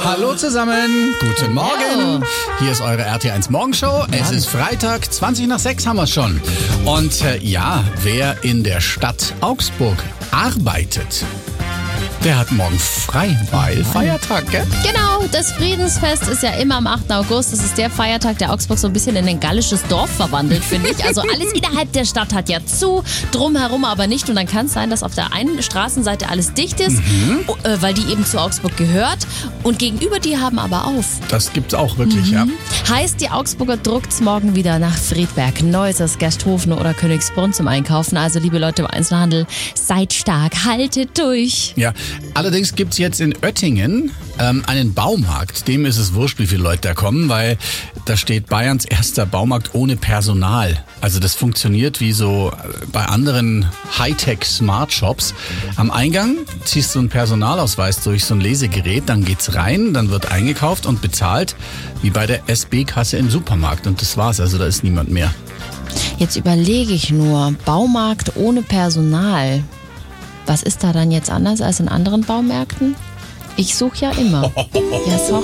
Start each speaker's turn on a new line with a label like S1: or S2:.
S1: Hallo zusammen, guten Morgen.
S2: Hallo.
S1: Hier ist eure RT1 Morgenshow. Es ist Freitag, 20 nach 6 haben wir schon. Und wer in der Stadt Augsburg arbeitet, der hat morgen frei, weil Feiertag, gell?
S2: Genau, das Friedensfest ist ja immer am 8. August. Das ist der Feiertag, der Augsburg so ein bisschen in ein gallisches Dorf verwandelt, finde ich. Also alles innerhalb der Stadt hat ja zu, drumherum aber nicht. Und dann kann es sein, dass auf der einen Straßenseite alles dicht ist, weil die eben zu Augsburg gehört. Und gegenüber die haben aber auf.
S1: Das gibt's auch wirklich, ja.
S2: Heißt, die Augsburger druckt's morgen wieder nach Friedberg, Neusers, Gersthofen oder Königsbrunn zum Einkaufen. Also liebe Leute im Einzelhandel, seid stark, haltet durch.
S1: Ja, allerdings gibt's jetzt in Oettingen einen Baumarkt. Dem ist es wurscht, wie viele Leute da kommen, weil da steht Bayerns erster Baumarkt ohne Personal. Also das funktioniert wie so bei anderen Hightech-Smart-Shops. Am Eingang ziehst du einen Personalausweis durch so ein Lesegerät, dann geht's rein, dann wird eingekauft und bezahlt, wie bei der SB-Kasse im Supermarkt. Und das war's, also da ist niemand mehr.
S2: Jetzt überlege ich nur, Baumarkt ohne Personal. Was ist da dann jetzt anders als in anderen Baumärkten? Ich suche ja immer. Ja, sorry.